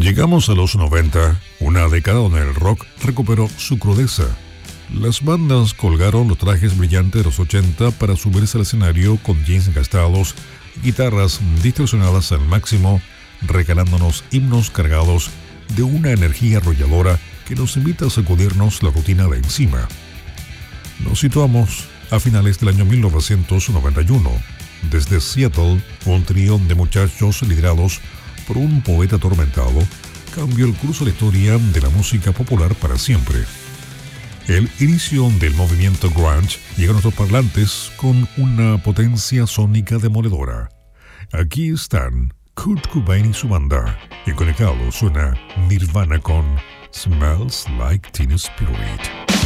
Llegamos a los 90, una década donde el rock recuperó su crudeza. Las bandas colgaron los trajes brillantes de los 80 para subirse al escenario con jeans gastados, guitarras distorsionadas al máximo, regalándonos himnos cargados de una energía arrolladora que nos invita a sacudirnos la rutina de encima. Nos situamos a finales del año 1991. Desde Seattle, un trío de muchachos liderados por un poeta atormentado cambió el curso de la historia de la música popular para siempre. El inicio del movimiento grunge llega a nuestros parlantes con una potencia sónica demoledora. Aquí están Kurt Cobain y su banda, y conectado suena Nirvana con Smells Like Teen Spirit.